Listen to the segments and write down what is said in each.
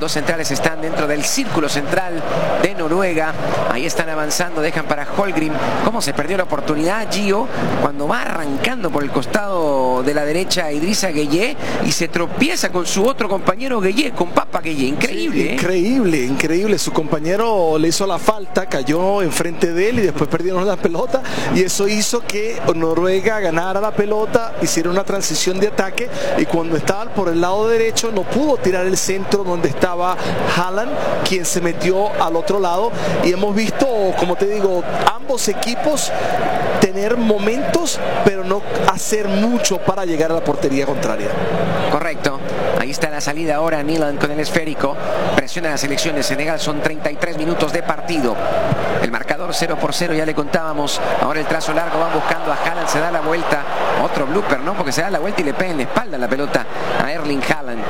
dos centrales están dentro del círculo central de Noruega. Ahí están avanzando, dejan para Holmgren. ¿Cómo se perdió la oportunidad Gio cuando va arrancando por el costado de la derecha Idrissa Gueye y se tropieza con su otro compañero Gueye, con Papa Gueye? Increíble, sí, increíble, increíble. Su compañero le hizo la falta, cayó enfrente de él y después perdieron la pelota, y eso hizo que Noruega ganara la pelota, hiciera una transición de ataque, y cuando estaban por el lado derecho no pudo tirar el centro donde estaba Haaland, quien se metió al otro lado. Y hemos visto, como te digo, ambos equipos tener momentos, pero no hacer mucho para llegar a la portería contraria. Correcto. Ahí está la salida ahora, Nilan con el esférico. Presiona la selección de Senegal. Son 33 minutos de partido. El marcador 0-0, ya le contábamos. Ahora el trazo largo, van buscando a Haaland. Se da la vuelta. Otro blooper, ¿no? Porque se da la vuelta y le pega en la espalda la pelota a Erling Haaland.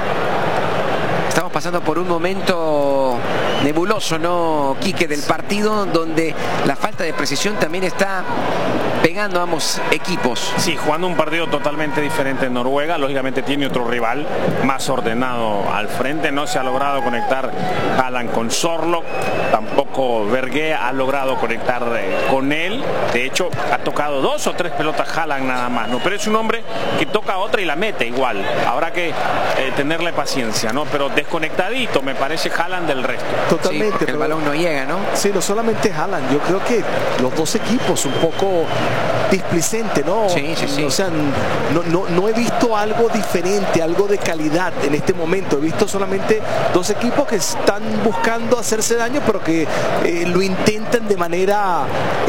Estamos pasando por un momento nebuloso, ¿no, Quique? Del partido, donde la falta de precisión también está pegando a ambos equipos. Sí, jugando un partido totalmente diferente en Noruega. Lógicamente tiene otro rival más ordenado al frente. No se ha logrado conectar Haaland con Sorloth. Tampoco Berge ha logrado conectar con él. De hecho, ha tocado 2 o 3 pelotas Haaland nada más, ¿no? Pero es un hombre que toca otra y la mete igual. Habrá que tenerle paciencia, ¿no? Pero desconectadito me parece Haaland del resto. Totalmente. Sí, porque el balón no llega, ¿no? Sí, no solamente Haaland, yo creo que los dos equipos un poco displicente, ¿no? Sí, sí, sí. O sea, no he visto algo diferente, algo de calidad en este momento. He visto solamente dos equipos que están buscando hacerse daño, pero que lo intentan de manera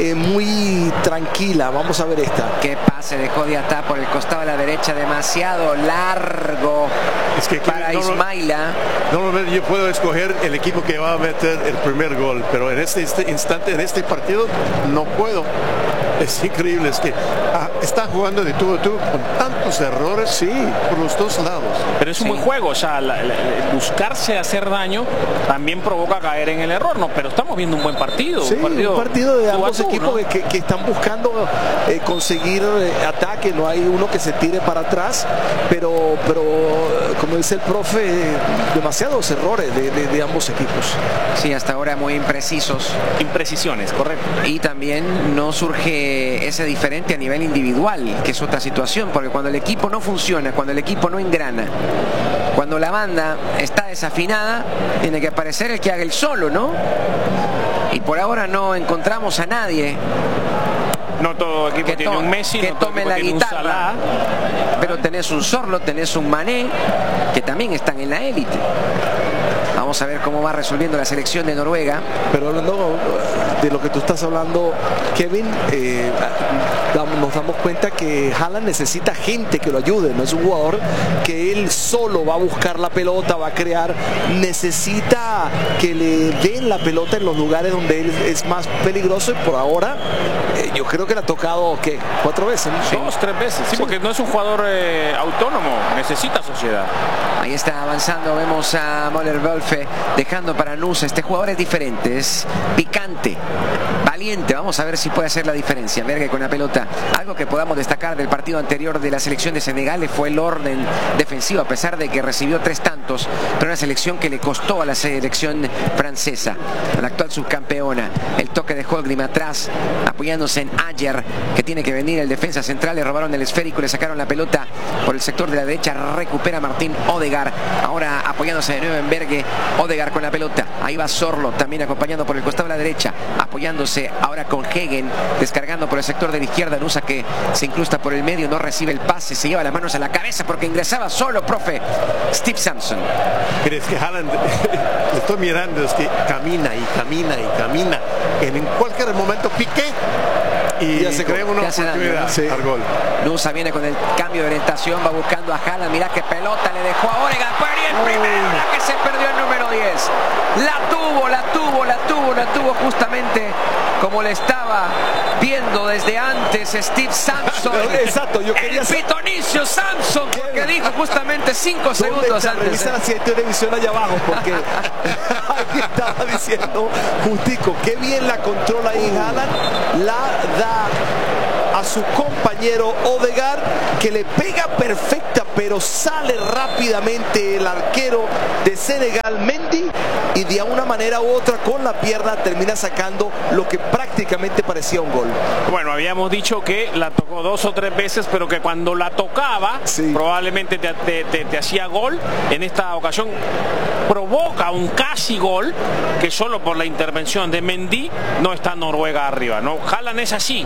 muy tranquila. Vamos a ver esta. Qué pase dejó Diatá por el costado de la derecha, demasiado largo. Es que para Ismaila. Normalmente yo puedo escoger el equipo que va a meter el primer gol, pero en este instante, en este partido, no puedo. Es increíble, es que está jugando de tú a tú con tantos errores, sí, por los dos lados. Pero es un buen juego, o sea, buscarse hacer daño también provoca caer en el error, ¿no? Pero estamos viendo un buen partido. Sí, un partido de ambos equipos, ¿no? que están buscando conseguir ataque. No hay uno que se tire para atrás, pero como dice el profe, demasiados errores de ambos equipos. Sí, hasta ahora muy imprecisos. Imprecisiones, correcto. Y también no surge ese diferente a nivel individual, que es otra situación, porque cuando el equipo no funciona, cuando el equipo no engrana, cuando la banda está desafinada, tiene que aparecer el que haga el solo, ¿no? Y por ahora no encontramos a nadie. No todo equipo tiene un Messi, que no todo tome equipo la tiene guitarra, un Salah. pero tenés un Sorloth, tenés un Mané, que también están en la élite. Vamos a ver cómo va resolviendo la selección de Noruega. Pero hablando de lo que tú estás hablando, Kevin, nos damos cuenta que Haaland necesita gente que lo ayude. No es un jugador que él solo va a buscar la pelota, va a crear. Necesita que le den la pelota en los lugares donde él es más peligroso, y por ahora yo creo que le ha tocado, ¿qué? 4 veces, ¿no? 2, 3 veces, sí, porque no es un jugador autónomo, necesita sociedad. Ahí está avanzando, vemos a Möller-Wölfe dejando para Nusa. Este jugador es diferente, es picante, valiente. Vamos a ver si puede hacer la diferencia. Berge con la pelota. Algo que podamos destacar del partido anterior de la selección de Senegal fue el orden defensivo, a pesar de que recibió 3 tantos, pero una selección que le costó a la selección francesa, a la actual subcampeona. El toque de Holmgren atrás, apoyándose en Ayer, que tiene que venir el defensa central. Le robaron el esférico, le sacaron la pelota por el sector de la derecha. Recupera Martín Odegaard, ahora apoyándose de nuevo en Berge. Odegaard con la pelota, ahí va Sorloth también acompañando por el costado de la derecha, apoyándose ahora con Hegen, descargando por el sector de la izquierda. Nusa, que se incrusta por el medio, no recibe el pase, se lleva las manos a la cabeza porque ingresaba solo, profe Steve Samson. Pero es que Haaland, lo estoy mirando, es que camina y camina y camina, en cualquier momento pique y ya se crea una oportunidad al gol. Nusa viene con el cambio de orientación, va buscando a Haaland. Mirá qué pelota le dejó a Odegaard, y el primero, la que se perdió el número 10. La tuvo justamente como le estaba viendo desde antes Steve Samson. Exacto, yo quería el pitonicio Samson, porque dijo justamente 5 segundos antes. Revisa la siguiente televisión allá abajo, porque ahí estaba diciendo justico, qué bien la controla ahí Haaland, la da a su compañero Odegaard, que le pega perfectamente pero sale rápidamente el arquero de Senegal, Mendy, y de una manera u otra con la pierna termina sacando lo que prácticamente parecía un gol. Bueno, habíamos dicho que la tocó 2 o 3 veces, pero que cuando la tocaba, sí, probablemente te hacía gol. En esta ocasión provoca un casi gol, que solo por la intervención de Mendy no está Noruega arriba, ¿no? Haaland es así,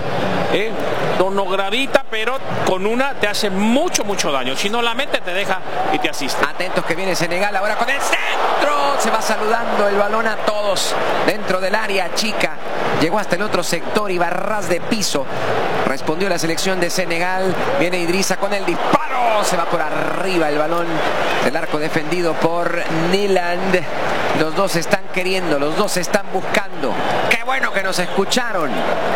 no gravita, pero con una te hace mucho daño. Si no la mete, te deja y te asiste. Atentos que viene Senegal ahora con el centro. Se va saludando el balón a todos dentro del área chica. Llegó hasta el otro sector y va ras de piso. Respondió la selección de Senegal. Viene Idrissa con el disparo. Se va por arriba el balón del arco defendido por Nyland. Los dos están queriendo, los dos están buscando. Qué bueno que nos escucharon.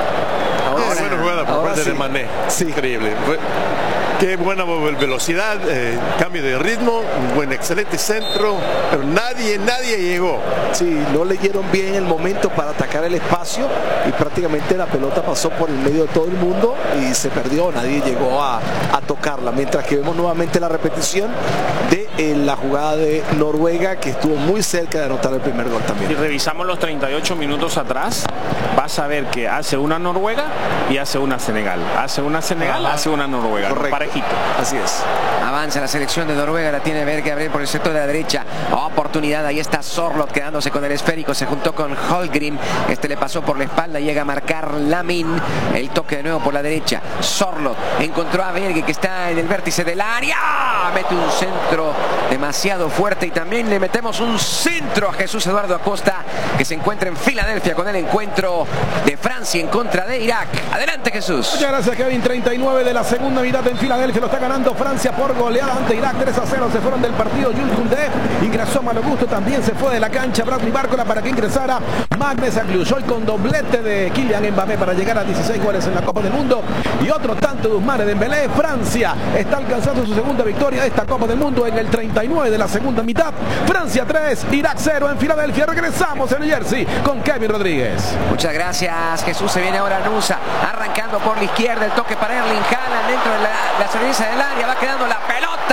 Ahora, buena jugada por parte de Mané. Sí. Increíble. Qué buena velocidad, cambio de ritmo, un buen excelente centro, pero nadie llegó. Sí, no leyeron bien el momento para atacar el espacio y prácticamente la pelota pasó por el medio de todo el mundo y se perdió, nadie llegó a tocarla. Mientras que vemos nuevamente la repetición de la jugada de Noruega, que estuvo muy cerca de anotar el primer gol también. Si revisamos los 38 minutos atrás, vas a ver que hace una Noruega y hace una Senegal. Hace una Senegal, hace una Noruega. Correcto. Así es. Avanza la selección de Noruega, la tiene Berge Abreu por el sector de la derecha. Oportunidad, ahí está Sorloth quedándose con el esférico, se juntó con Holmgren. Este le pasó por la espalda, llega a marcar Lamine. El toque de nuevo por la derecha. Sorloth encontró a Berge, que está en el vértice del área. Mete un centro demasiado fuerte y también le metemos un centro a Jesús Eduardo Acosta, que se encuentra en Filadelfia con el encuentro de Francia en contra de Irak. Adelante, Jesús. Muchas gracias, Kevin. 39 de la segunda mitad en Filadelfia. Lo está ganando Francia por goleada ante Irak. 3-0. Se fueron del partido Jules Koundé. Ingresó Malo Gusto. También se fue de la cancha Bradley Barcola para que ingresara Magnus Agliush. Hoy con doblete de Kylian Mbappé para llegar a 16 goles en la Copa del Mundo. Y otro tanto de Ousmane Dembélé. Francia está alcanzando su segunda victoria de esta Copa del Mundo en el 39 de la segunda mitad. Francia 3, Irak 0 en Filadelfia. Regresamos en New Jersey con Kevin Rodríguez. Muchas gracias, Jesús. Se viene ahora Nusa arrancando por la izquierda. El toque para Erling Haaland dentro de la servicio del área. Va quedando la pelota.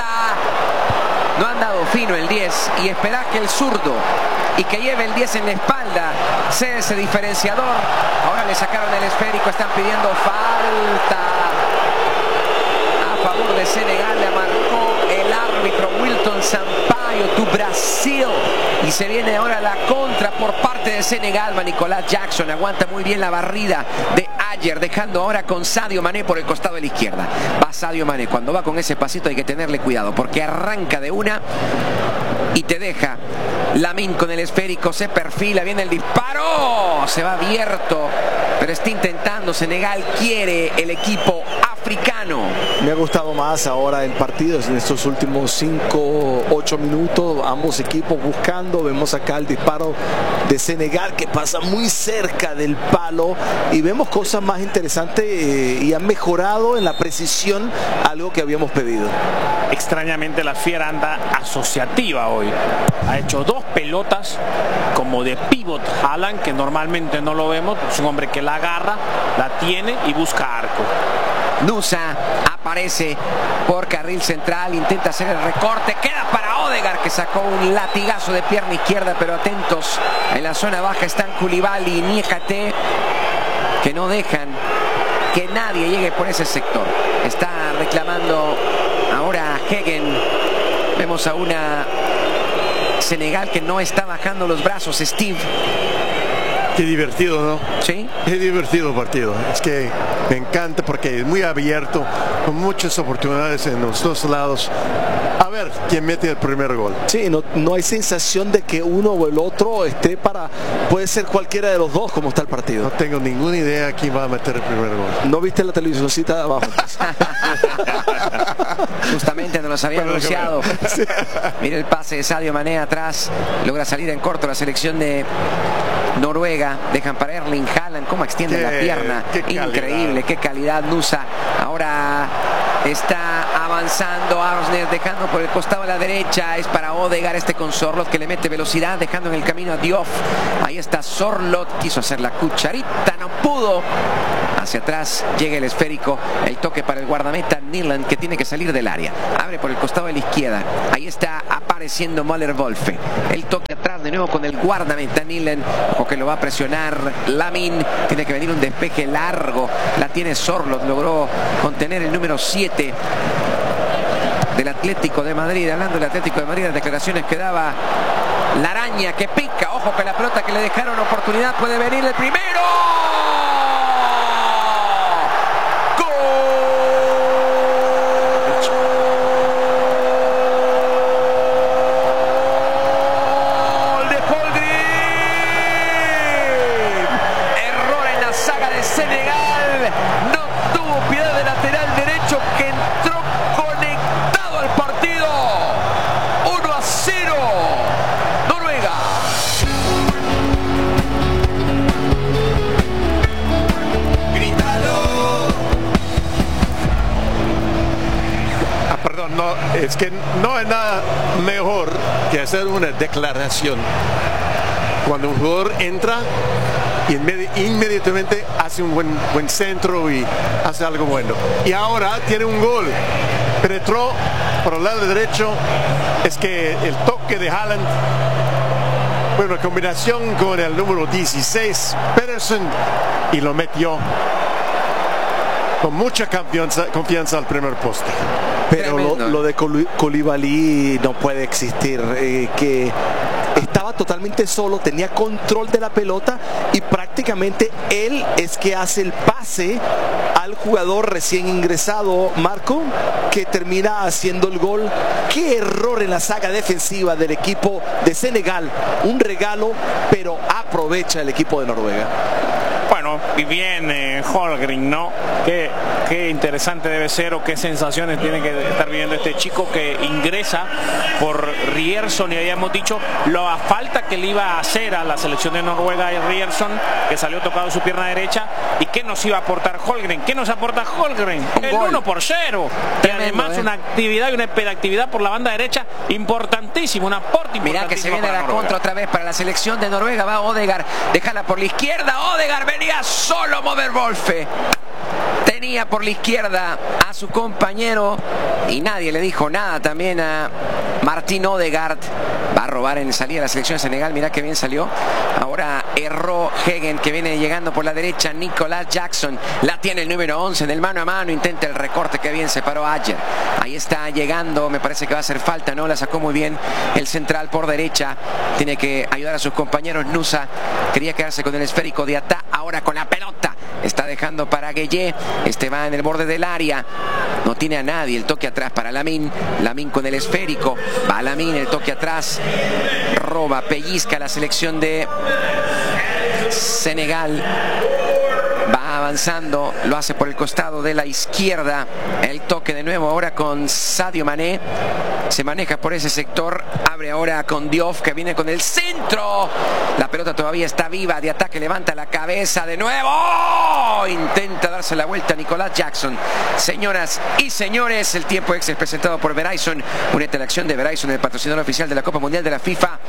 No han dado fino el 10 y esperás que el zurdo y que lleve el 10 en la espalda sea ese diferenciador. Ahora le sacaron el esférico. Están pidiendo falta a favor de Senegal. Le marcó el árbitro Wilton Sampaio, tu Brasil. Y se viene ahora la contra por parte de Senegal. Va Nicolás Jackson, aguanta muy bien la barrida de Ayer, dejando ahora con Sadio Mané por el costado de la izquierda. Va Sadio Mané. Cuando va con ese pasito hay que tenerle cuidado, porque arranca de una y te deja Lamine con el esférico. Se perfila, viene el disparo. Se va abierto, pero está intentando. Senegal quiere el equipo africano. Me ha gustado más ahora el partido en estos últimos 5-8 minutos. Ambos equipos buscando. Vemos acá el disparo de Senegal que pasa muy cerca del palo y vemos cosas más interesantes y han mejorado en la precisión, algo que habíamos pedido. Extrañamente la Fiera anda asociativa hoy. Ha hecho 2 pelotas como de pivot Haaland, que normalmente no lo vemos. Es un hombre que la agarra, la tiene y busca arco. Nusa aparece por carril central, intenta hacer el recorte, queda para Odegaard, que sacó un latigazo de pierna izquierda, pero atentos, en la zona baja están Koulibaly y Niakhaté, que no dejan que nadie llegue por ese sector. Está reclamando ahora Hegen. Vemos a una Senegal que no está bajando los brazos. Steve. Qué divertido, ¿no? Sí. Qué divertido partido. Es que me encanta porque es muy abierto, con muchas oportunidades en los dos lados. A ver quién mete el primer gol. Sí, no hay sensación de que uno o el otro esté para... Puede ser cualquiera de los dos como está el partido. No tengo ninguna idea quién va a meter el primer gol. ¿No viste la televisioncita de abajo? Justamente nos los había anunciado. Sí. Mira el pase de Sadio Mané atrás. Logra salir en corto la selección de Noruega. Dejan para Erling Haaland. Cómo extiende la pierna. Increíble, qué calidad. Nusa ahora está avanzando. Arsner dejando por el costado a la derecha. Es para Odegaard, este con Sorloth, que le mete velocidad, dejando en el camino a Diouf. Ahí está Sorloth. Quiso hacer la cucharita, no pudo. Hacia atrás llega el esférico. El toque para el guardameta Nyland, que tiene que salir del área. Abre por el costado de la izquierda. Ahí está apareciendo Möller-Wolfe. El toque atrás de nuevo con el guardameta Nyland. O que lo va a presionar Lamin. Tiene que venir un despeje largo. La tiene Sorloth. Logró contener el número 7 del Atlético de Madrid. Hablando del Atlético de Madrid, las declaraciones que daba la araña que pica. Ojo que la pelota que le dejaron oportunidad puede venir el primero. ¡Gol de Holgrin! Error en la saga de Senegal. No tuvo piedad de lateral derecho que entró conectado al partido. 1-0. Noruega. Perdón, no, es que no hay nada mejor que hacer una declaración cuando un jugador entra y inmediatamente hace un buen centro y hace algo bueno. Y ahora tiene un gol. Penetró por el lado derecho. Es que el toque de Haaland, bueno, una combinación con el número 16, Pedersen, y lo metió con mucha confianza al primer poste. Pero lo de Koulibaly no puede existir, que estaba totalmente solo, tenía control de la pelota y prácticamente él es que hace el pase al jugador recién ingresado, Marco, que termina haciendo el gol. Qué error en la saga defensiva del equipo de Senegal. Un regalo, pero aprovecha el equipo de Noruega. Bueno, y bien Holgrin, ¿no? Qué interesante debe ser, o qué sensaciones tiene que estar viviendo este chico que ingresa por Ryerson, y habíamos dicho la falta que le iba a hacer a la selección de Noruega y Ryerson, que salió tocado su pierna derecha. ¿Y qué nos iba a aportar Holgrin? ¿Qué nos aporta Holgrin? El 1-0. Y además una actividad y una hiperactividad por la banda derecha importantísimo, un aporte importantísimo. Mirá que se viene la contra otra vez para la selección de Noruega. Va Odegaard, déjala por la izquierda. Odegaard venía solo. Möller-Wolfe tenía por la izquierda a su compañero y nadie le dijo nada también a Martín Odegaard. Va a robar en salida la selección de Senegal. Mirá que bien salió. Ahora erró Hegen, que viene llegando por la derecha. Nicolas Jackson la tiene el número 11 en el mano a mano. Intenta el recorte, que bien se paró Ayer. Ahí está llegando. Me parece que va a hacer falta, ¿no? La sacó muy bien el central por derecha. Tiene que ayudar a sus compañeros. Nusa quería quedarse con el esférico. Diatá ahora con la pelota. Está dejando para Gueye. Este va en el borde del área. No tiene a nadie. El toque atrás para Lamin. Lamin con el esférico. Va Lamin, el toque atrás. Roba, pellizca la selección de Senegal. Va avanzando, lo hace por el costado de la izquierda. El toque de nuevo ahora con Sadio Mané. Se maneja por ese sector. Abre ahora con Diouf, que viene con el centro. La pelota todavía está viva. De ataque levanta la cabeza de nuevo. ¡Oh! Intenta darse la vuelta Nicolas Jackson. Señoras y señores, el tiempo extra es presentado por Verizon. Únete a la acción de Verizon, el patrocinador oficial de la Copa Mundial de la FIFA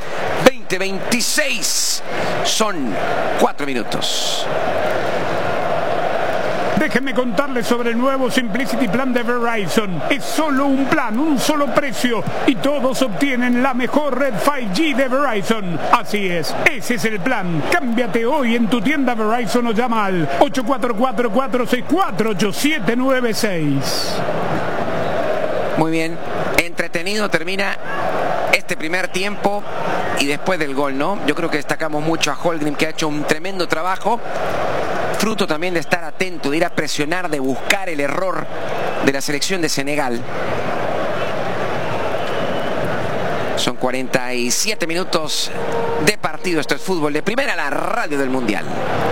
2026. Son 4 minutos. Déjenme contarles sobre el nuevo Simplicity Plan de Verizon. Es solo un plan, un solo precio, y todos obtienen la mejor red 5G de Verizon. Así es, ese es el plan. Cámbiate hoy en tu tienda Verizon o llama al 844-464-8796. Muy bien, entretenido termina este primer tiempo y después del gol, ¿no? Yo creo que destacamos mucho a Holgrin, que ha hecho un tremendo trabajo, fruto también de estar atento, de ir a presionar, de buscar el error de la selección de Senegal. Son 47 minutos de partido. Esto es fútbol de primera, la radio del Mundial.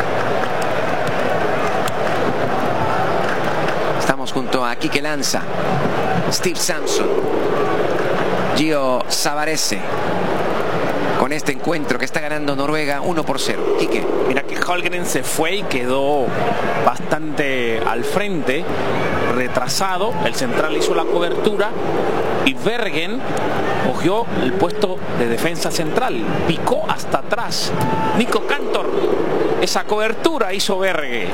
Estamos junto a Quique Lanza, Steve Sampson, Gio Savarese, con este encuentro que está ganando Noruega 1-0. Quique. Mira que Holgrin se fue y quedó bastante al frente, retrasado. El central hizo la cobertura y Bergen cogió el puesto de defensa central, picó hasta atrás. Nico Cantor esa cobertura hizo Berge.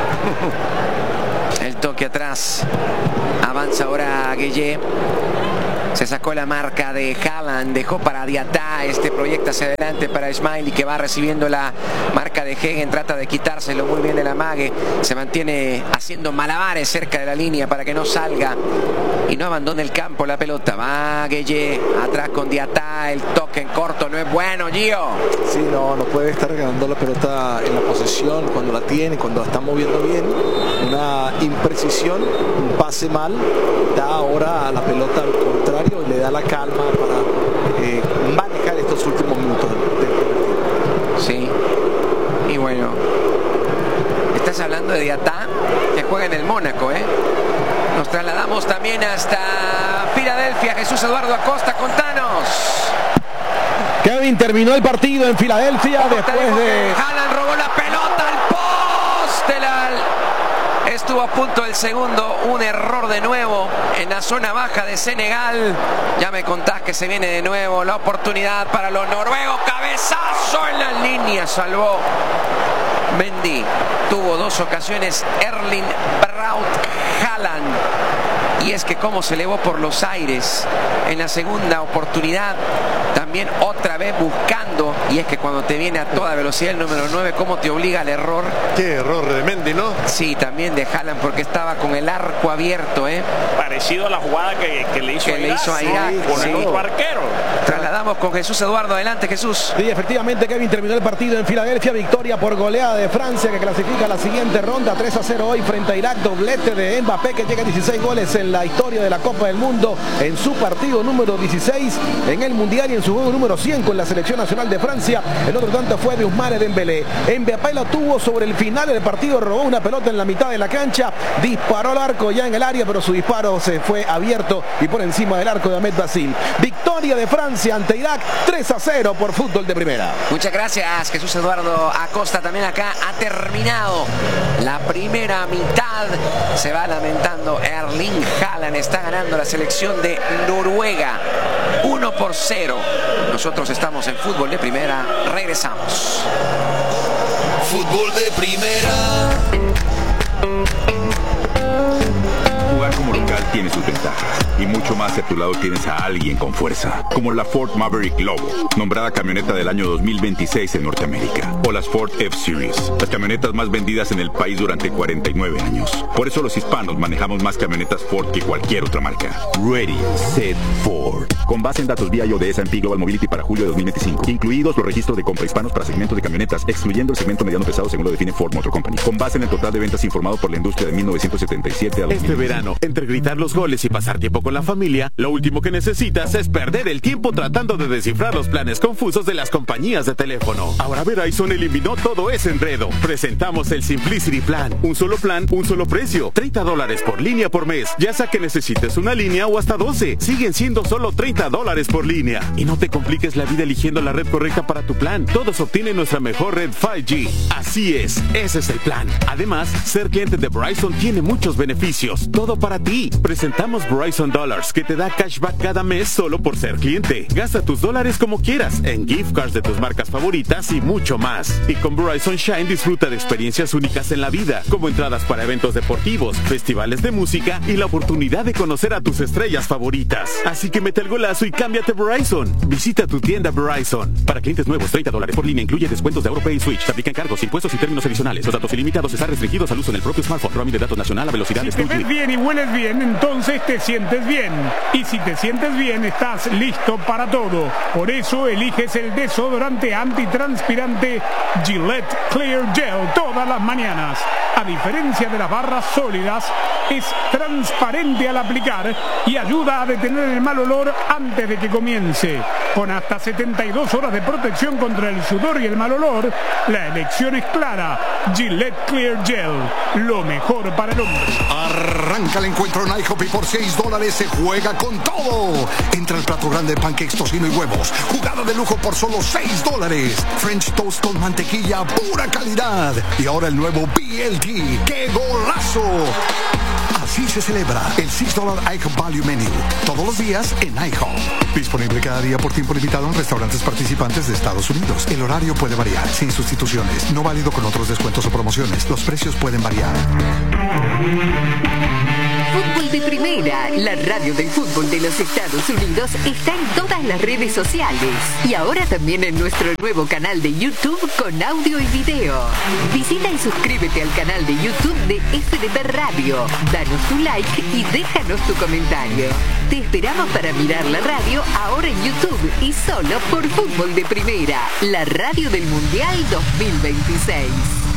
El toque atrás. Avanza ahora Gueye. Se sacó la marca de Haaland, dejó para Diatá, proyecta hacia adelante para Smiley, que va recibiendo la marca de Hegen, trata de quitárselo muy bien de la mague, se mantiene haciendo malabares cerca de la línea para que no salga y no abandone el campo la pelota. Va Gueye atrás con Diatá, el toque en corto no es bueno, Gio. Sí, no puede estar ganando la pelota en la posesión cuando la tiene, cuando la está moviendo bien. Una imprecisión, un pase mal, da ahora a la pelota al contrario y le da la calma para manejar estos últimos minutos del partido. Sí, y bueno, estás hablando de Diatá, que juega en el Mónaco, Nos trasladamos también hasta Filadelfia. Jesús Eduardo Acosta, contanos. Kevin, terminó el partido en Filadelfia después de... Haaland robó la pelota al poste. Estuvo a punto el segundo, un error de nuevo en la zona baja de Senegal. Ya me contás que se viene de nuevo la oportunidad para los noruegos. Cabezazo en la línea, salvó Mendy. Tuvo dos ocasiones Erling Braut Haaland. Y es que como se elevó por los aires en la segunda oportunidad, también otra vez buscando, y es que cuando te viene a toda velocidad el número 9, cómo te obliga al error. Qué error de Mendy, ¿no? Sí, también de Haaland, porque estaba con el arco abierto, Parecido a la jugada que le hizo a Irak con el otro arquero. Trasladamos con Jesús Eduardo. Adelante, Jesús. Sí, efectivamente, Kevin, terminó el partido en Filadelfia. Victoria por goleada de Francia, que clasifica a la siguiente ronda, 3-0 hoy frente a Irak. Doblete de Mbappé, que llega a 16 goles en la historia de la Copa del Mundo, en su partido número 16 en el Mundial y en su juego número 100 con la Selección Nacional de Francia. El otro tanto fue de Ousmane Dembélé. Mbappé lo tuvo sobre el final del partido, robó una pelota en la mitad de la cancha, disparó al arco ya en el área, pero su disparo se fue abierto y por encima del arco de Ahmed Basil. Victoria de Francia ante Irak, 3-0 por Fútbol de Primera. Muchas gracias, Jesús Eduardo Acosta. También acá ha terminado la primera mitad. Se va lamentando Erling Haaland. Está ganando la selección de Noruega 1-0. Nosotros estamos en Fútbol de Primera. Regresamos. Fútbol de Primera. Jugar como local tiene sus ventajas y mucho más si a tu lado tienes a alguien con fuerza, como la Ford Maverick Lobo, nombrada camioneta del año 2026 en Norteamérica, o las Ford F-Series, las camionetas más vendidas en el país durante 49 años. Por eso los hispanos manejamos más camionetas Ford que cualquier otra marca. Ready, Set, Ford. Con base en datos vía de S&P Global Mobility para julio de 2025, incluidos los registros de compra hispanos para segmentos de camionetas, excluyendo el segmento mediano pesado según lo define Ford Motor Company. Con base en el total de ventas informado por la industria de 1977 a 2000. Este verano, entre gritar los goles y pasar tiempo con la familia, lo último que necesitas es perder el tiempo tratando de descifrar los planes confusos de las compañías de teléfono. Ahora Verizon eliminó todo ese enredo. Presentamos el Simplicity Plan. Un solo plan, un solo precio. $30 por línea por mes. Ya sea que necesites una línea o hasta 12. Siguen siendo solo $30 por línea. Y no te compliques la vida eligiendo la red correcta para tu plan. Todos obtienen nuestra mejor red 5G. Así es, ese es el plan. Además, ser cliente de Verizon tiene muchos beneficios. Todo para ti. Presentamos Verizon Dollars, que te da cashback cada mes solo por ser cliente. Gasta tus dólares como quieras, en gift cards de tus marcas favoritas y mucho más. Y con Verizon Shine disfruta de experiencias únicas en la vida, como entradas para eventos deportivos, festivales de música y la oportunidad de conocer a tus estrellas favoritas. Así que mete el golazo y cámbiate a Verizon. Visita tu tienda Verizon. Para clientes nuevos, $30 por línea incluye descuentos de AuroPay y Switch. Se aplican cargos, impuestos y términos adicionales. Los datos ilimitados están restringidos al uso en el propio smartphone. Roaming de datos nacional a velocidad. Si te ves bien y hueles bien, entonces te sientes bien. Y si te sientes bien, estás listo para todo. Por eso eliges el desodorante antitranspirante Gillette Clear Gel todas las mañanas. A diferencia de las barras sólidas, es transparente al aplicar y ayuda a detener el mal olor antes de que comience. Con hasta 72 horas de protección contra el sudor y el mal olor, la elección es clara. Gillette Clear Gel, lo mejor para el hombre. Arranca el encuentro en IHOP y por $6 se juega con todo. Entra el plato grande de pancakes, tocino y huevos. Jugada de lujo por solo $6. French toast con mantequilla, pura calidad. Y ahora el nuevo BLT. ¡Qué golazo! Así se celebra el $6 IHOP Value Menu. Todos los días en IHOP. Disponible cada día por tiempo limitado en restaurantes participantes de Estados Unidos. El horario puede variar, sin sustituciones. No válido con otros descuentos o promociones. Los precios pueden variar. Fútbol de Primera, la radio del fútbol de los Estados Unidos, está en todas las redes sociales y ahora también en nuestro nuevo canal de YouTube con audio y video. Visita y suscríbete al canal de YouTube de FDP Radio, danos tu like y déjanos tu comentario. Te esperamos para mirar la radio ahora en YouTube y solo por Fútbol de Primera, la radio del Mundial 2026.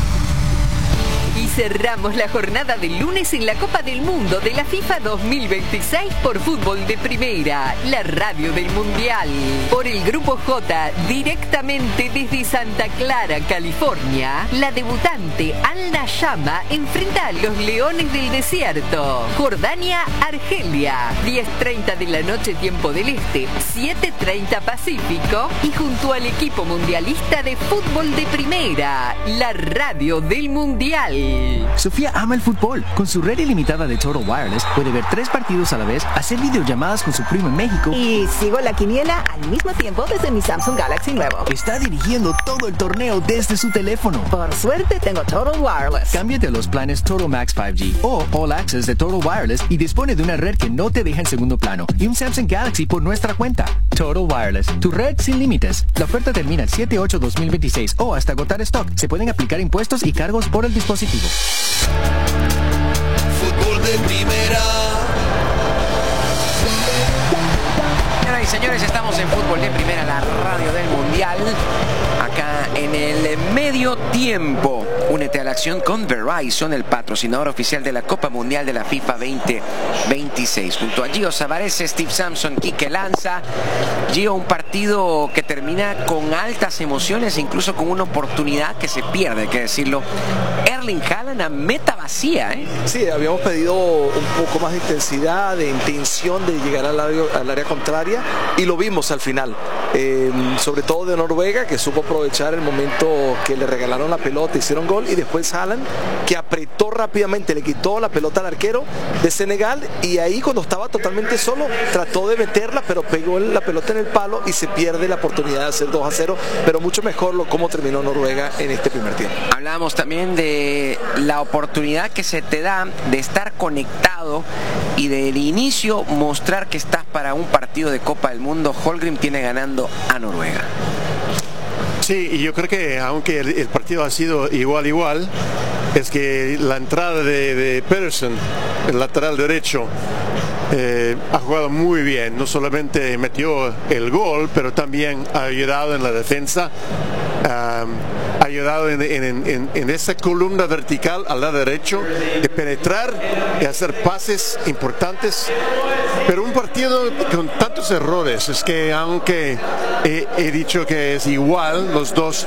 Y cerramos la jornada del lunes en la Copa del Mundo de la FIFA 2026 por Fútbol de Primera, la radio del Mundial. Por el Grupo J, directamente desde Santa Clara, California, la debutante Al Nashama enfrenta a los Leones del Desierto. Jordania, Argelia, 10:30 de la noche tiempo del Este, 7:30 Pacífico, y junto al equipo mundialista de Fútbol de Primera, la radio del Mundial. Sofía ama el fútbol. Con su red ilimitada de Total Wireless puede ver 3 partidos a la vez, hacer videollamadas con su primo en México y sigo la quiniela al mismo tiempo desde mi Samsung Galaxy nuevo. Está dirigiendo todo el torneo desde su teléfono. Por suerte tengo Total Wireless. Cámbiate a los planes Total Max 5G o All Access de Total Wireless y dispone de una red que no te deja en segundo plano y un Samsung Galaxy por nuestra cuenta. Total Wireless, tu red sin límites. La oferta termina el 7/8/2026 o hasta agotar stock. Se pueden aplicar impuestos y cargos por el dispositivo. Fútbol de Primera. Señoras y señores, estamos en Fútbol de Primera, la radio del Mundial. Acá en el medio tiempo, únete a la acción con Verizon, el patrocinador oficial de la Copa Mundial de la FIFA 2026. Junto a Gio Savarese, Steve Sampson, Quique Lanza. Gio, un partido que termina con altas emociones, incluso con una oportunidad que se pierde, hay que decirlo. Erling Haaland a meta vacía, ¿eh? Sí, habíamos pedido un poco más de intensidad, de intención de llegar al área contraria, y lo vimos al final. Sobre todo de Noruega, que supo aprovechar el momento que le regalaron la pelota, hicieron gol, y después Haaland, que apretó rápidamente, le quitó la pelota al arquero de Senegal, y ahí cuando estaba totalmente solo trató de meterla, pero pegó la pelota en el palo y se pierde la oportunidad de hacer 2-0, pero mucho mejor cómo terminó Noruega en este primer tiempo. Hablábamos también de la oportunidad que se te da de estar conectado y del inicio mostrar que estás para un partido de Copa del Mundo. Holmgren tiene ganando a Noruega. Sí, y yo creo que aunque el partido ha sido igual, es que la entrada de Pedersen, el lateral derecho, ha jugado muy bien. No solamente metió el gol, pero también ha ayudado en la defensa. Ha ayudado en esa columna vertical al lado derecho de penetrar y hacer pases importantes, pero un partido con tantos errores. Es que aunque he dicho que es igual, los dos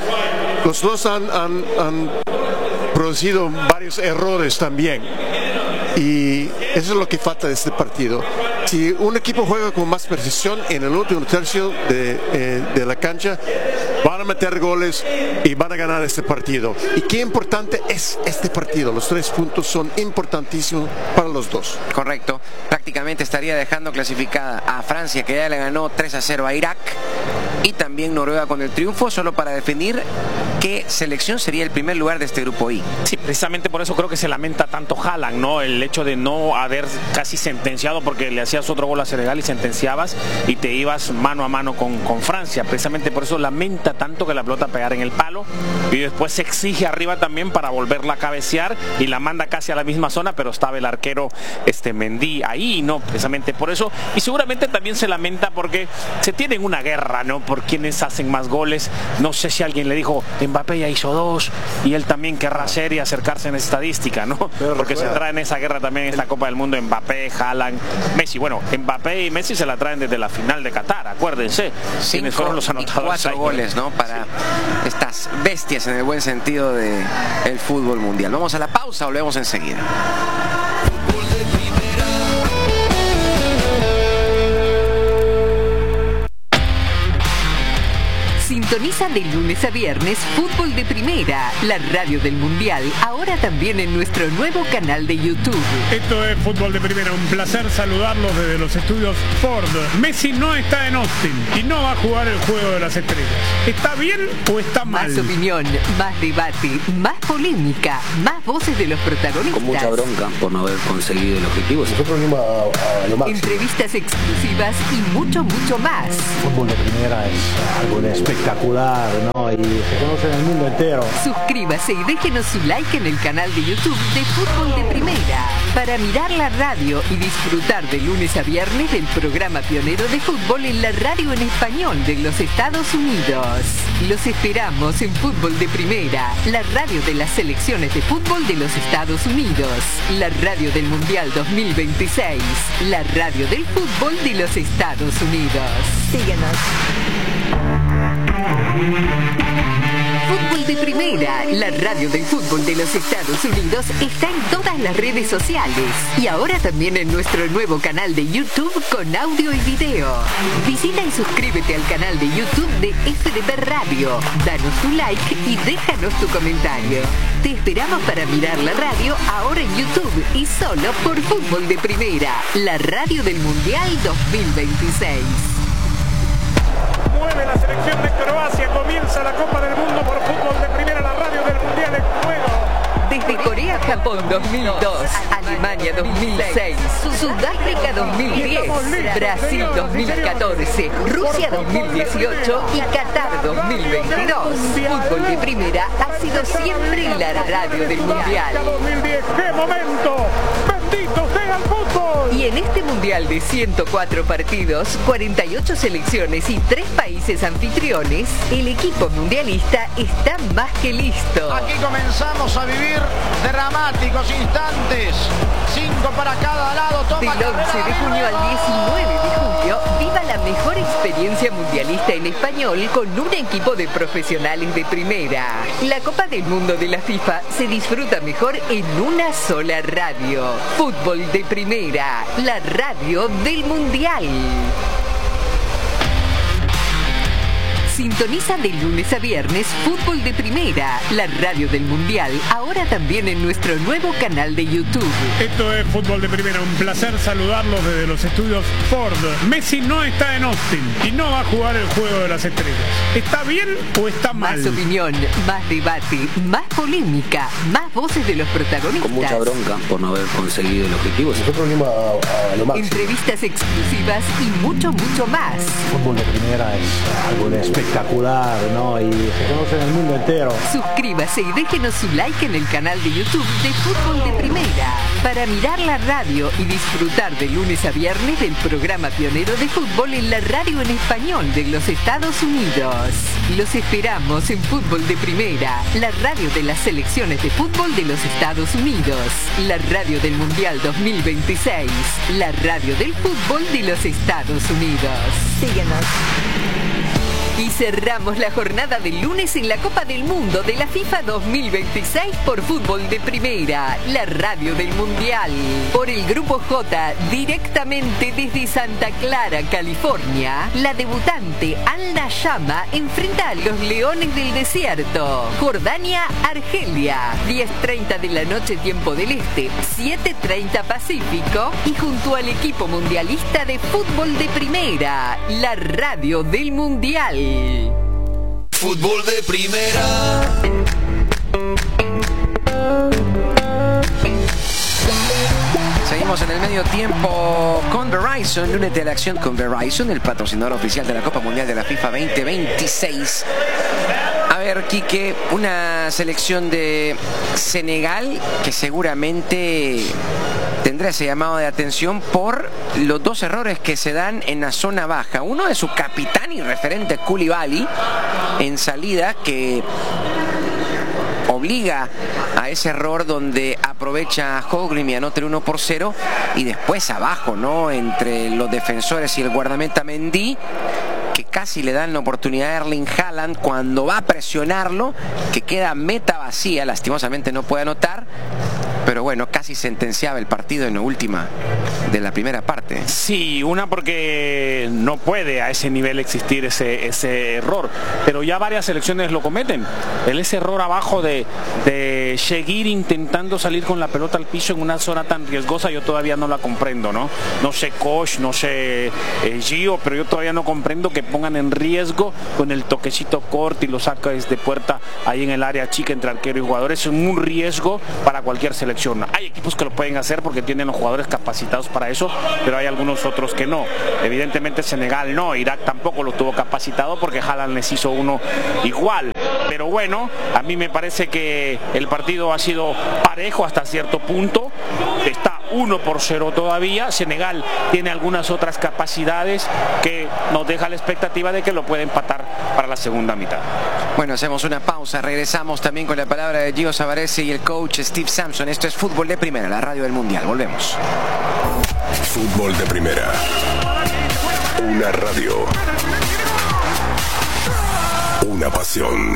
han producido varios errores también, y eso es lo que falta de este partido. Si un equipo juega con más precisión en el último tercio de la cancha, van a meter goles y van a ganar este partido. Y qué importante es este partido. Los 3 puntos son importantísimos para los dos. Correcto. Prácticamente estaría dejando clasificada a Francia, que ya le ganó 3-0 a Irak, y también Noruega con el triunfo, solo para definir qué selección sería el primer lugar de este grupo I. Sí, precisamente por eso creo que se lamenta tanto Haaland, ¿no? El hecho de no haber casi sentenciado, porque le hacías otro gol a Senegal y sentenciabas y te ibas mano a mano con Francia. Precisamente por eso lamenta tanto que la pelota pegara en el palo, y después se exige arriba también para volverla a cabecear y la manda casi a la misma zona, pero estaba el arquero Mendy ahí, ¿no? Precisamente por eso. Y seguramente también se lamenta porque se tienen una guerra, ¿no? Por quienes hacen más goles. No sé si alguien le dijo, Mbappé ya hizo 2 y él también querrá hacer y acercarse en estadística, ¿no? Porque se trae en esa guerra también esta Copa del Mundo Mbappé, Haaland, Messi. Bueno, Mbappé y Messi se la traen desde la final de Qatar, acuérdense. 5 fueron los anotadores, 4 goles, ¿no? Para estas bestias en el buen sentido del fútbol mundial. Vamos a la pausa, volvemos enseguida. Sintoniza de lunes a viernes Fútbol de Primera, la radio del Mundial, ahora también en nuestro nuevo canal de YouTube. Esto es Fútbol de Primera, un placer saludarlos desde los estudios Ford. Messi no está en Austin y no va a jugar el Juego de las Estrellas. ¿Está bien o está mal? Más opinión, más debate, más polémica, más voces de los protagonistas. Con mucha bronca por no haber conseguido el objetivo. Nosotros venimos a lo máximo. Entrevistas exclusivas y mucho, mucho más. Fútbol de Primera es algo espectacular, ¿no? Y se conoce en el mundo entero. Suscríbase y déjenos su like en el canal de YouTube de Fútbol de Primera para mirar la radio y disfrutar de lunes a viernes del programa pionero de fútbol en la radio en español de los Estados Unidos. Los esperamos en Fútbol de Primera, la radio de las selecciones de fútbol de los Estados Unidos, la radio del Mundial 2026, la radio del fútbol de los Estados Unidos. Síguenos. Fútbol de Primera, la radio del fútbol de los Estados Unidos, está en todas las redes sociales y ahora también en nuestro nuevo canal de YouTube con audio y video. Visita y suscríbete al canal de YouTube de FDP Radio, danos tu like y déjanos tu comentario. Te esperamos para mirar la radio ahora en YouTube y solo por Fútbol de Primera, la radio del Mundial 2026. Mueve la selección de Croacia, comienza la Copa del Mundo por Fútbol de Primera, la radio del Mundial en juego. Desde Corea-Japón 2002, Alemania 2006, Sudáfrica 2010, Brasil 2014, Rusia 2018 y Qatar 2022. Fútbol de Primera ha sido siempre la radio del Mundial. 2010, ¡qué momento! ¡Bendito sea el fútbol! Y en este Mundial de 104 partidos, 48 selecciones y 3 países anfitriones, el equipo mundialista está más que listo. Aquí comenzamos a vivir dramáticos instantes. 5 para cada lado. Del 11 de junio al 19 de julio, viva la mejor experiencia mundialista en español con un equipo de profesionales de primera. La Copa del Mundo de la FIFA se disfruta mejor en una sola radio. Fútbol de Primera, la radio del Mundial. Sintoniza de lunes a viernes Fútbol de Primera, la radio del Mundial, ahora también en nuestro nuevo canal de YouTube. Esto es Fútbol de Primera, un placer saludarlos desde los estudios Ford. Messi no está en Austin y no va a jugar el Juego de las Estrellas. ¿Está bien o está mal? Más opinión, más debate, más polémica, más voces de los protagonistas. Con mucha bronca por no haber conseguido el objetivo. Nosotros venimos a lo máximo. Entrevistas exclusivas y mucho, mucho más. Fútbol de Primera es algo espectacular, ¿no? Y se conoce en el mundo entero. Suscríbase y déjenos su like en el canal de YouTube de Fútbol de Primera para mirar la radio y disfrutar de lunes a viernes del programa pionero de fútbol en la radio en español de los Estados Unidos. Los esperamos en Fútbol de Primera, la radio de las selecciones de fútbol de los Estados Unidos, la radio del Mundial 2026, la radio del fútbol de los Estados Unidos. Síguenos. Y cerramos la jornada del lunes en la Copa del Mundo de la FIFA 2026 por Fútbol de Primera, la radio del Mundial. Por el Grupo J, directamente desde Santa Clara, California, la debutante Al Nashama enfrenta a los Leones del Desierto. Jordania, Argelia, 10:30 de la noche tiempo del Este, 7:30 Pacífico, y junto al equipo mundialista de Fútbol de Primera, la radio del Mundial. Fútbol de Primera. Seguimos en el medio tiempo con Verizon. Únete a la acción con Verizon, el patrocinador oficial de la Copa Mundial de la FIFA 2026. A ver, Quique, una selección de Senegal que seguramente tendrá ese llamado de atención por los dos errores que se dan en la zona baja. Uno de su capitán y referente Koulibaly en salida, que obliga a ese error donde aprovecha a Hoglim y anota el 1-0, y después abajo, ¿no?, entre los defensores y el guardameta Mendy, que casi le dan la oportunidad a Erling Haaland cuando va a presionarlo, que queda meta vacía, lastimosamente no puede anotar. pero bueno, casi sentenciaba el partido en la última de la primera parte. Sí, una porque no puede a ese nivel existir ese error, pero ya varias selecciones lo cometen. Ese error abajo de seguir intentando salir con la pelota al piso en una zona tan riesgosa, yo todavía no la comprendo, ¿no? No sé Koch, no sé Gio, pero yo todavía no comprendo que pongan en riesgo con el toquecito corto y lo saca desde puerta ahí en el área chica entre arquero y jugadores. Es un riesgo para cualquier selección. Hay equipos que lo pueden hacer porque tienen los jugadores capacitados para eso, pero hay algunos otros que no. Evidentemente Senegal no, Irak tampoco lo tuvo capacitado porque Haaland les hizo uno igual. Pero bueno, a mí me parece que el partido ha sido parejo hasta cierto punto. Está 1-0 todavía. Senegal tiene algunas otras capacidades que nos deja la expectativa de que lo puede empatar para la segunda mitad. Bueno, hacemos una pausa, regresamos también con la palabra de Gio Savarese y el coach Steve Sampson. Esto es Fútbol de Primera, la radio del Mundial. Volvemos. Fútbol de Primera, una radio, una pasión.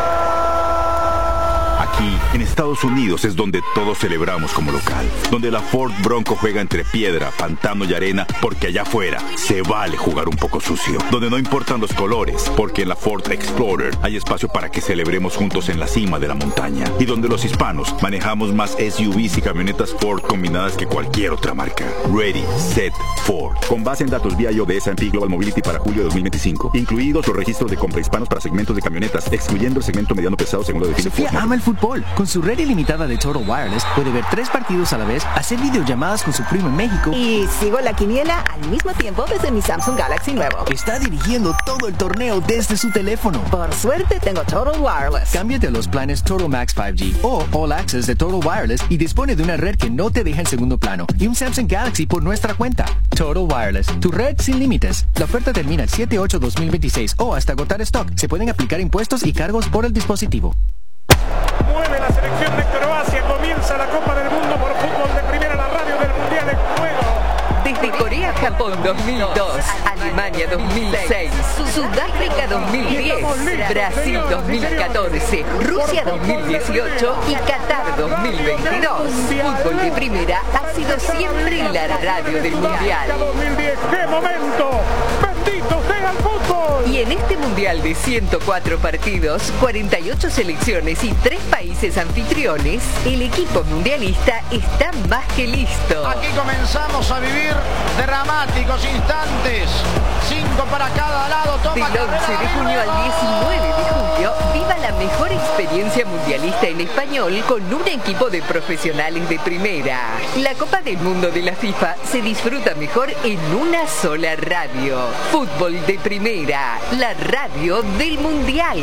Aquí, en Estados Unidos, es donde todos celebramos como local. Donde la Ford Bronco juega entre piedra, pantano y arena, porque allá afuera se vale jugar un poco sucio. Donde no importan los colores, porque en la Ford Explorer hay espacio para que celebremos juntos en la cima de la montaña. Y donde los hispanos manejamos más SUVs y camionetas Ford combinadas que cualquier otra marca. Ready, Set, Ford. Con base en datos BIO de S&P Global Mobility para julio de 2025. Incluidos los registros de compra hispanos para segmentos de camionetas, excluyendo el segmento mediano pesado según lo define Sofía Ford. ama el fútbol. Con su red ilimitada de Total Wireless puede ver 3 partidos a la vez, hacer videollamadas con su primo en México y sigo la quiniela al mismo tiempo desde mi Samsung Galaxy nuevo. Está dirigiendo todo el torneo desde su teléfono. Por suerte tengo Total Wireless. Cámbiate a los planes Total Max 5G o All Access de Total Wireless y dispone de una red que no te deja en segundo plano y un Samsung Galaxy por nuestra cuenta. Total Wireless, tu red sin límites. La oferta termina el 7/8/2026 o hasta agotar stock. Se pueden aplicar impuestos y cargos por el dispositivo. Mueve la selección de Croacia, comienza la Copa del Mundo por Fútbol de Primera, la radio del Mundial en juego. Desde Corea-Japón 2002, Alemania 2006, Sudáfrica 2010, Brasil 2014, Rusia 2018 y Qatar 2022. Fútbol de Primera ha sido siempre la radio del Mundial. 2010, ¡qué momento! ¡Bendito sea el fútbol! Y en este Mundial de 104 partidos, 48 selecciones y 3 países anfitriones, el equipo mundialista está más que listo. Aquí comenzamos a vivir dramáticos instantes. 5 para cada lado. Toma Del 11 de junio al 19 de julio, viva la mejor experiencia mundialista en español con un equipo de profesionales de primera. La Copa del Mundo de la FIFA se disfruta mejor en una sola radio. Fútbol de Primera, la radio del Mundial.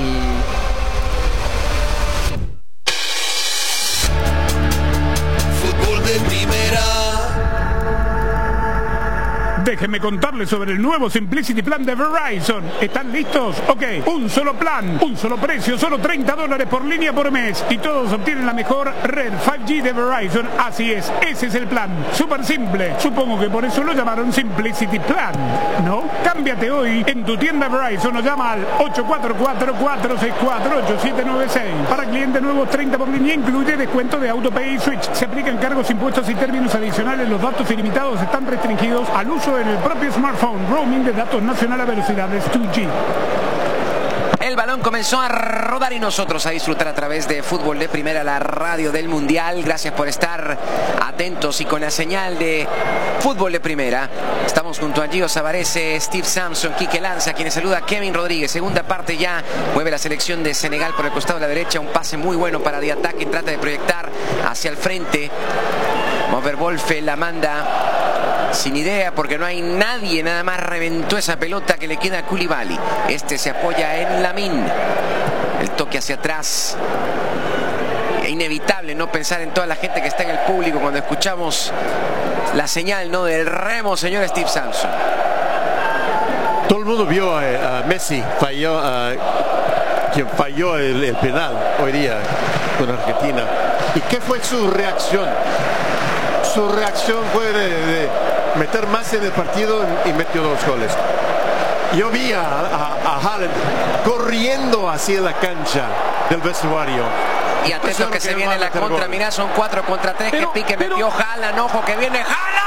Fútbol de Primera. Déjenme contarles sobre el nuevo Simplicity Plan de Verizon. ¿Están listos? Ok, un solo plan, un solo precio, solo $30 por línea por mes. Y todos obtienen la mejor red 5G de Verizon. Así es, ese es el plan. Súper simple. Supongo que por eso lo llamaron Simplicity Plan, ¿no? Cámbiate hoy en tu tienda Verizon o llama al 844-464-8796. Para clientes nuevos, 30 por línea, incluye descuento de AutoPay y Switch. Se aplican cargos, impuestos y términos adicionales. Los datos ilimitados están restringidos al uso en el propio smartphone. Roaming de datos nacional a velocidades 2G. El balón comenzó a rodar y nosotros a disfrutar a través de Fútbol de Primera, la radio del Mundial. Gracias por estar atentos y con la señal de Fútbol de Primera. Estamos junto a Gio Savarese, Steve Sampson, Quique Lanza, quienes saluda a Kevin Rodríguez. Segunda parte ya, mueve la selección de Senegal por el costado de la derecha. Un pase muy bueno para Diataque, trata de proyectar hacia el frente. Mover Wolfe la manda sin idea porque no hay nadie, nada más reventó esa pelota que le queda a Koulibaly. Este se apoya en Lamine. El toque hacia atrás. Es inevitable no pensar en toda la gente que está en el público cuando escuchamos la señal, ¿no?, del remo, señor Steve Sampson. Todo el mundo vio a Messi, quien falló el penal hoy día con Argentina. ¿Y qué fue su reacción? Su reacción fue de meter más en el partido y metió 2 goles. Yo vi a Haaland corriendo hacia la cancha del vestuario Y atento que se viene la contra. Mirá, son 4 contra 3. Que pique metió Haaland. Ojo que viene Haaland.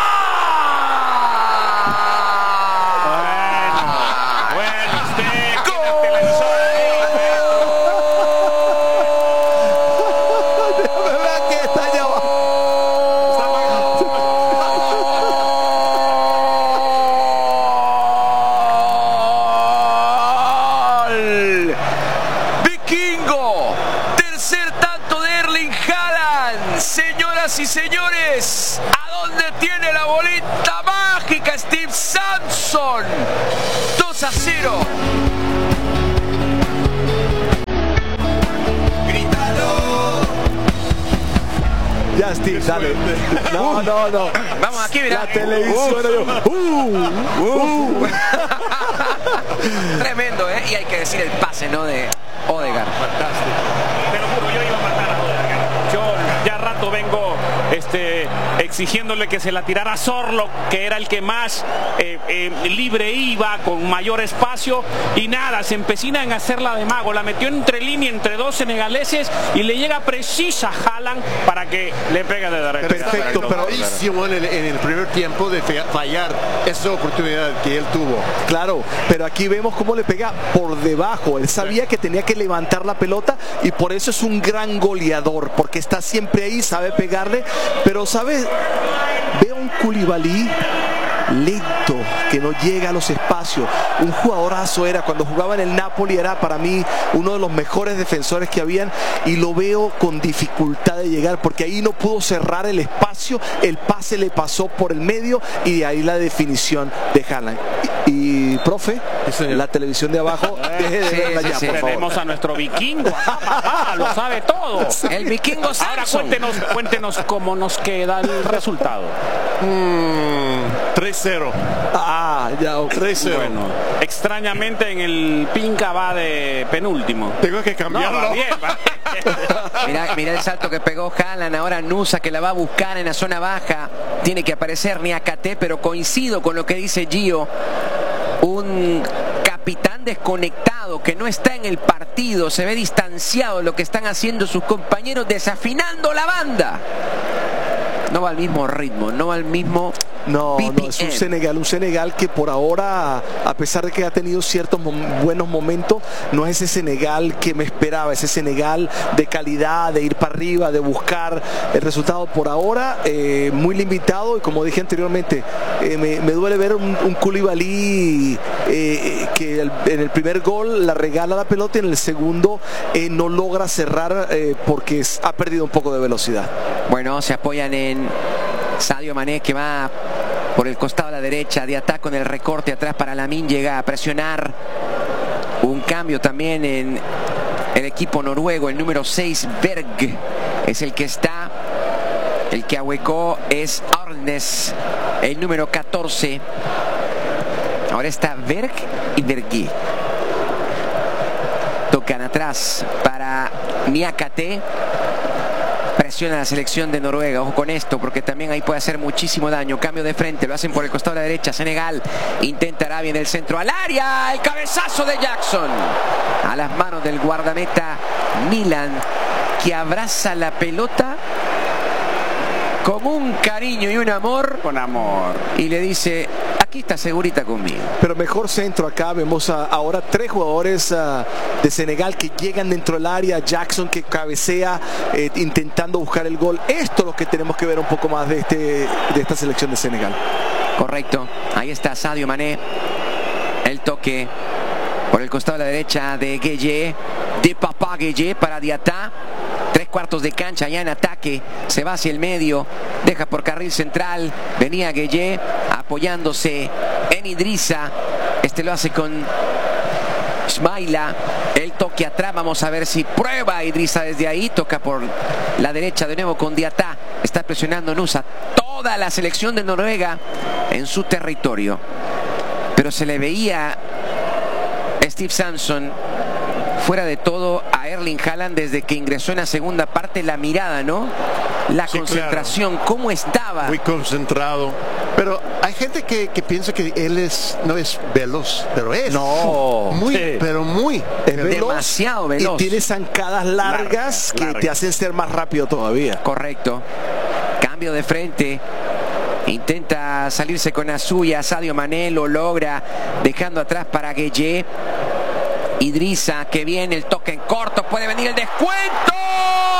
Y señores, ¿a dónde tiene la bolita mágica Steve Samson? 2-0. Grítalo. Ya, Steve, dale. No. Vamos aquí, mira. La televisión. Tremendo, ¿eh? Y hay que decir el pase, ¿no? De Odegaard. Fantástico. Te lo juro, yo iba a matar a Odegaard. Yo ya rato vengo exigiéndole que se la tirara a Zorlo, que era el que más libre iba, con mayor espacio, y nada, se empecina en hacerla de mago, la metió entre línea entre 2 senegaleses y le llega precisa a Haaland para que le pegue de derecha. Perfecto, pero hicimos en el primer tiempo de fallar esa oportunidad que él tuvo. Claro, pero aquí vemos cómo le pega por debajo. Él sabía que tenía que levantar la pelota y por eso es un gran goleador, porque está siempre ahí, sabe pegarle, pero sabe, veo un Koulibaly lento, que no llega a los espacios. Un jugadorazo era, cuando jugaba en el Napoli era para mí uno de los mejores defensores que habían, y lo veo con dificultad de llegar porque ahí no pudo cerrar el espacio, el pase le pasó por el medio y de ahí la definición de Haaland. Y profe, la televisión de abajo, deje de verla ya, por favor. Tenemos a nuestro vikingo, lo sabe todo. El vikingo Samson. Ahora cuéntenos cómo nos queda el resultado. 3-0. Ya, 3-0. Bueno, extrañamente en el Pinca va de penúltimo. Tengo que cambiarlo. No, va bien, va bien. Mira el salto que pegó Haaland. Ahora Nusa, que la va a buscar en la zona baja. Tiene que aparecer Niakate, pero coincido con lo que dice Gio. Un capitán desconectado, que no está en el partido, se ve distanciado de lo que están haciendo sus compañeros, desafinando la banda. No va al mismo ritmo, no va al mismo... No, es un Senegal que por ahora, a pesar de que ha tenido ciertos buenos momentos, no es ese Senegal que me esperaba, ese Senegal de calidad, de ir para arriba, de buscar el resultado. Por ahora, muy limitado, y como dije anteriormente, me duele ver un Koulibaly que en el primer gol la regala la pelota y en el segundo no logra cerrar porque ha perdido un poco de velocidad. Bueno, se apoyan en Sadio Mané, que va por el costado a la derecha, de ataque con el recorte atrás para Lamine, llega a presionar. Un cambio también en el equipo noruego, el número 6, Berg, es el que está, el que ahuecó es Arnes, el número 14. Ahora está Berg y Bergui. Tocan atrás para Niakate. Presiona la selección de Noruega, ojo con esto, porque también ahí puede hacer muchísimo daño. Cambio de frente, lo hacen por el costado de la derecha. Senegal intentará bien el centro al área, el cabezazo de Jackson a las manos del guardameta Milan, que abraza la pelota con un cariño y un amor. Con amor. Y le dice, aquí está segurita conmigo. Pero mejor centro acá. Vemos ahora 3 jugadores de Senegal que llegan dentro del área. Jackson que cabecea intentando buscar el gol. Esto es lo que tenemos que ver un poco más de esta selección de Senegal. Correcto. Ahí está Sadio Mané. El toque por el costado de la derecha de Gueye. De Papa Gueye para Diatá. 3/4 de cancha ya en ataque, se va hacia el medio, deja por carril central, venía Gueye apoyándose en Idrissa, este lo hace con Ismaila, el toque atrás, vamos a ver si prueba Idrissa desde ahí, toca por la derecha de nuevo con Diatá, está presionando Nusa, toda la selección de Noruega en su territorio, pero se le veía Steve Samson fuera de todo a Erling Haaland desde que ingresó en la segunda parte. La mirada, ¿no? La concentración, claro. ¿Cómo estaba? Muy concentrado. Pero hay gente que piensa que él no es veloz, pero es. No. Pero muy. Es veloz, demasiado veloz. Y tiene zancadas largas que te hacen ser más rápido todavía. Correcto. Cambio de frente. Intenta salirse con la suya. Sadio Mané lo logra, dejando atrás para Gueye. Idrissa, que viene el toque en corto. Puede venir el descuento.